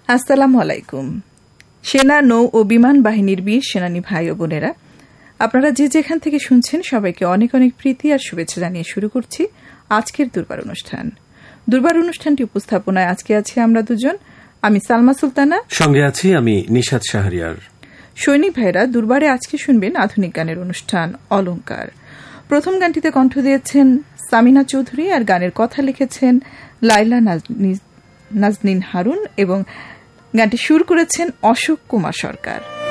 আসসালামু আলাইকুম। সেনা, নৌ ও বিমান বাহিনীর বীর সেনানী ভাই ও বোনেরা, আপনারা যে যেখান থেকে শুনছেন সবাইকে অনেক অনেক প্রীতি আর শুভেচ্ছা জানিয়ে শুরু করছি আজকের দুর্বার অনুষ্ঠান। দুর্বার অনুষ্ঠানটি উপস্থাপনায় আজকে আছি আমরা দুজন, আমি সালমা সুলতানা, সঙ্গে আছি আমি নিশাত শাহরিয়ার। সৈনিক ভাইরা, দুর্বারে আজকে শুনবেন আধুনিক গানের অনুষ্ঠান অলংকার। প্রথম গানটিতে কণ্ঠ দিয়েছেন সামিনা চৌধুরী আর গানের কথা লিখেছেন লাইলা নাজনীন হারুন এবং গানটি সুর করেছেন অশোক কুমার সরকার।